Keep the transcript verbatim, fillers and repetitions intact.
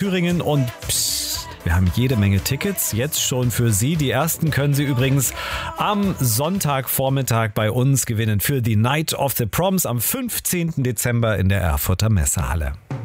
Thüringen und psst, wir haben jede Menge Tickets, jetzt schon für Sie. Die ersten können Sie übrigens am Sonntagvormittag bei uns gewinnen für die Night of the Proms am fünfzehnten Dezember in der Erfurter Messehalle.